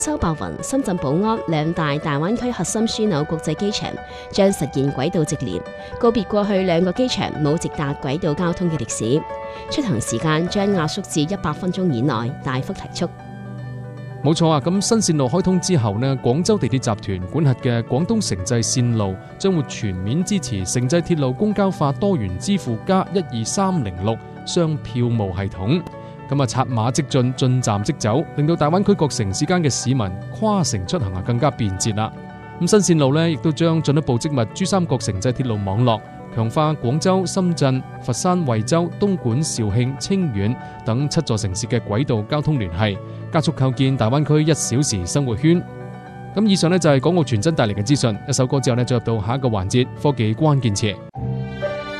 周伯雲、深圳寶安兩大大灣區核心樞紐國際機場將實現軌道直連，告別過去兩個機場冇直達軌道交通嘅歷史，出行時間將壓縮至100分鐘以內，大幅提速。 冇錯啊！咁新線路開通之後呢，廣州地鐵集團管轄嘅廣東城際線路將會全面支持城際鐵路公交化多元支付加12306雙票務系統。咁拆馬即進，進站即走，令到大灣區各城市間嘅市民跨城出行更加便捷啦。咁新線路呢，亦都將進一步織密珠三角城際鐵路網絡，強化廣州、深圳、佛山、惠州、東莞、肇慶、清遠等7座城市嘅軌道交通聯繫，加速構建大灣區1小時生活圈。咁以上呢，就係港澳傳真帶嚟嘅資訊。一首歌之後呢，進入到下一個環節，科技關鍵詞。